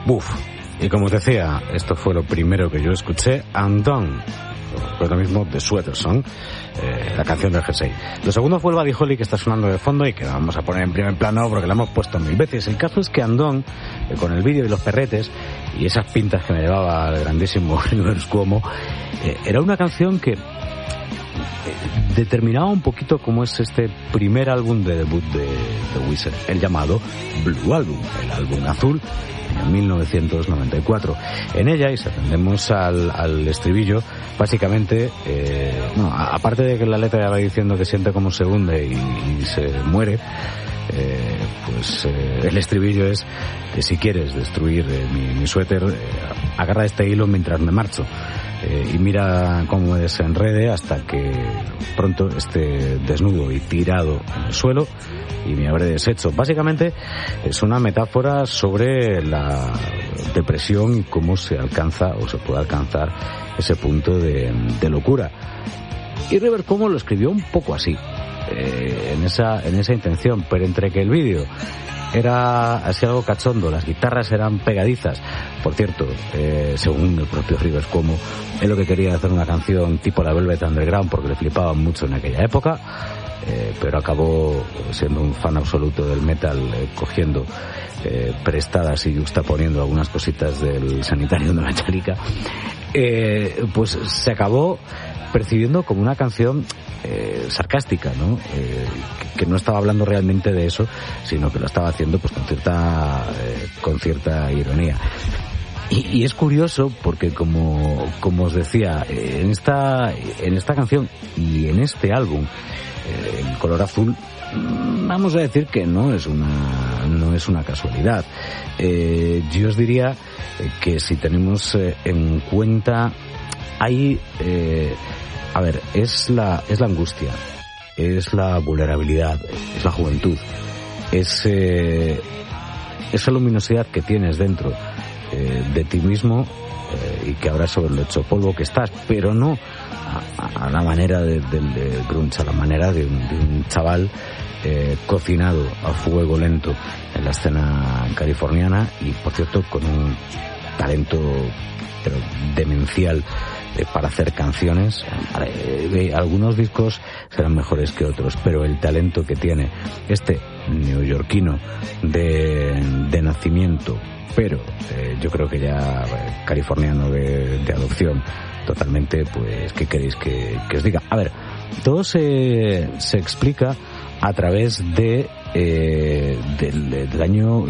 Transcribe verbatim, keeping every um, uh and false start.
Buf. Y como os decía, esto fue lo primero que yo escuché, Undone, pues lo mismo de Sweater Song, eh, la canción del jersey. Lo segundo fue el Buddy Holly, que está sonando de fondo y que vamos a poner en primer plano porque la hemos puesto mil veces. El caso es que Undone, eh, con el vídeo y los perretes y esas pintas que me llevaba el grandísimo Rivers Cuomo, eh, era una canción que determinaba un poquito cómo es este primer álbum de debut de, de Weezer, el llamado Blue Album, el álbum azul, en mil novecientos noventa y cuatro. En ella, y si atendemos al, al estribillo, básicamente, eh, no, aparte de que la letra va diciendo que siente como se hunde y, y se muere, eh, pues eh, el estribillo es que si quieres destruir eh, mi, mi suéter, eh, agarra este hilo mientras me marcho. Eh, y mira cómo me desenrede hasta que pronto esté desnudo y tirado en el suelo y me habré deshecho. Básicamente es una metáfora sobre la depresión y cómo se alcanza o se puede alcanzar ese punto de, de locura. Y Rivers Cuomo lo escribió un poco así, eh, en esa en esa intención, pero entre que el vídeo era así algo cachondo, las guitarras eran pegadizas. Por cierto, eh, según el propio Rivers Cuomo, él lo que quería era hacer una canción tipo la Velvet Underground porque le flipaban mucho en aquella época, eh, pero acabó siendo un fan absoluto del metal, eh, cogiendo eh, prestadas y juxtaponiendo algunas cositas del Sanitarium de Metallica. Eh, pues se acabó percibiendo como una canción eh, sarcástica, ¿no? Eh, que, que no estaba hablando realmente de eso, sino que lo estaba haciendo pues con cierta eh, con cierta ironía. Y, y es curioso porque como como os decía, en esta en esta canción y en este álbum, eh, el color azul, vamos a decir que no es una no es una casualidad. Eh, yo os diría que si tenemos eh, en cuenta, hay eh, a ver, es la es la angustia, es la vulnerabilidad, es la juventud, es eh, esa luminosidad que tienes dentro eh, de ti mismo eh, y que ahora sobre lo hecho polvo que estás, pero no a, a la manera del de, de, de grunge, a la manera de un, de un chaval eh, cocinado a fuego lento en la escena californiana y, por cierto, con un talento pero demencial eh, para hacer canciones. Eh, algunos discos serán mejores que otros, pero el talento que tiene este neoyorquino de, de nacimiento, pero eh, yo creo que ya eh, californiano de, de adopción, totalmente, pues, ¿qué queréis que, que os diga? A ver, todo se, se explica a través de eh, del, del año